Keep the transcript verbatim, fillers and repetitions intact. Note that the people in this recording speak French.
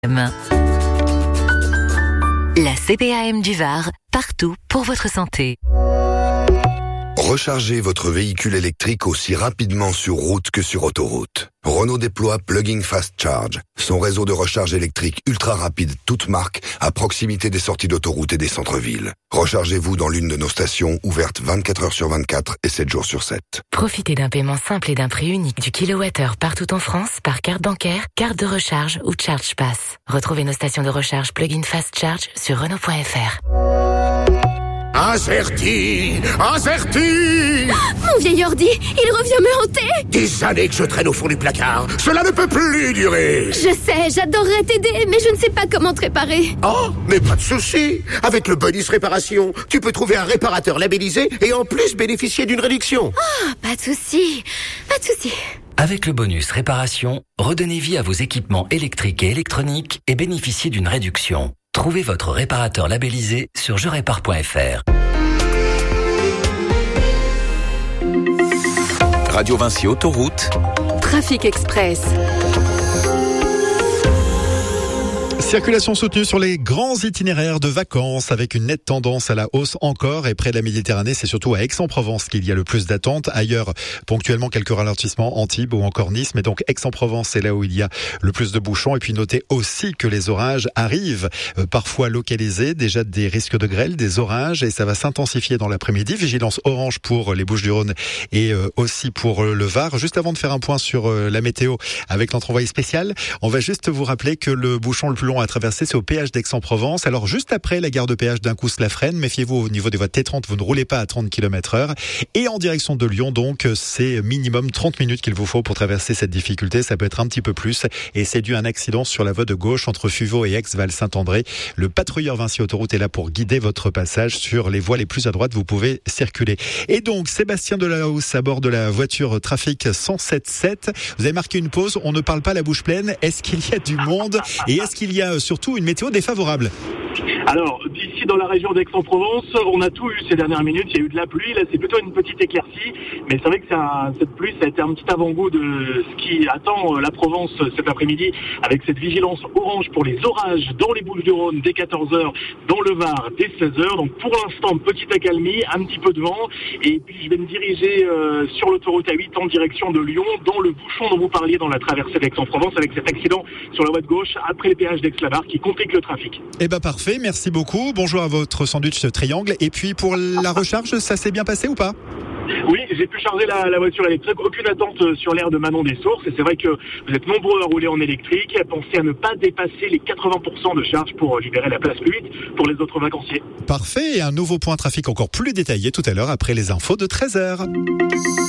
La C P A M du Var, partout pour votre santé. Rechargez votre véhicule électrique aussi rapidement sur route que sur autoroute. Renault déploie Plug-in Fast Charge, son réseau de recharge électrique ultra rapide toute marque à proximité des sorties d'autoroute et des centres-villes. Rechargez-vous dans l'une de nos stations ouvertes vingt-quatre heures sur vingt-quatre et sept jours sur sept. Profitez d'un paiement simple et d'un prix unique du kilowattheure partout en France par carte bancaire, carte de recharge ou Charge Pass. Retrouvez nos stations de recharge Plug-in Fast Charge sur Renault point F R. Azerty, Azerty. Mon vieil ordi, il revient me hanter. Des années que je traîne au fond du placard. Cela ne peut plus durer. Je sais, j'adorerais t'aider, mais je ne sais pas comment te réparer. Oh, mais pas de souci. Avec le bonus réparation, tu peux trouver un réparateur labellisé et en plus bénéficier d'une réduction. Oh, pas de souci, pas de souci. Avec le bonus réparation, redonnez vie à vos équipements électriques et électroniques et bénéficiez d'une réduction. Trouvez votre réparateur labellisé sur je répare point F R. Radio Vinci Autoroute. Trafic Express. Circulation soutenue sur les grands itinéraires de vacances avec une nette tendance à la hausse encore et près de la Méditerranée, c'est surtout à Aix-en-Provence qu'il y a le plus d'attentes. Ailleurs, ponctuellement quelques ralentissements, Antibes ou encore Nice, mais donc Aix-en-Provence, c'est là où il y a le plus de bouchons. Et puis notez aussi que les orages arrivent, euh, parfois localisés, déjà des risques de grêle, des orages, et ça va s'intensifier dans l'après-midi. Vigilance orange pour les Bouches-du-Rhône et euh, aussi pour le Var. Juste avant de faire un point sur euh, la météo avec notre envoyé spécial, on va juste vous rappeler que le bouchon le plus long à traverser, c'est au péage d'Aix-en-Provence. Alors, juste après la gare de péage d'Incous-la-Frêne, méfiez-vous au niveau des voies T trente, vous ne roulez pas à trente kilomètres heure. Et en direction de Lyon, donc, c'est minimum trente minutes qu'il vous faut pour traverser cette difficulté. Ça peut être un petit peu plus. Et c'est dû à un accident sur la voie de gauche entre Fuveau et Aix-Val-Saint-André. Le patrouilleur Vinci Autoroute est là pour guider votre passage sur les voies les plus à droite. Vous pouvez circuler. Et donc, Sébastien Delahousse à bord de la voiture trafic cent sept sept. Vous avez marqué une pause. On ne parle pas la bouche pleine. Est-ce qu'il y a du monde? Et est-ce qu'il y a surtout une météo défavorable? Alors, ici dans la région d'Aix-en-Provence, on a tout eu ces dernières minutes. Il y a eu de la pluie, là c'est plutôt une petite éclaircie. Mais c'est vrai que ça, cette pluie, ça a été un petit avant-goût de ce qui attend la Provence cet après-midi, avec cette vigilance orange pour les orages dans les Bouches-du-Rhône dès quatorze heures, dans le Var dès seize heures. Donc pour l'instant, petite accalmie, un petit peu de vent. Et puis je vais me diriger euh, sur l'autoroute A huit en direction de Lyon, dans le bouchon dont vous parliez dans la traversée d'Aix-en-Provence, avec cet accident sur la voie de gauche après le péage d'Aix-la-Barre qui complique le trafic. Eh ben parfait, merci beaucoup. Bonjour à votre sandwich triangle. Et puis pour la recharge, ça s'est bien passé ou pas? Oui, j'ai pu charger la, la voiture électrique. Aucune attente sur l'aire de Manon des Sources. Et c'est vrai que vous êtes nombreux à rouler en électrique. Pensez à ne pas dépasser les quatre-vingts pour cent de charge pour libérer la place huit pour les autres vacanciers. Parfait. Et un nouveau point trafic encore plus détaillé tout à l'heure après les infos de treize heures.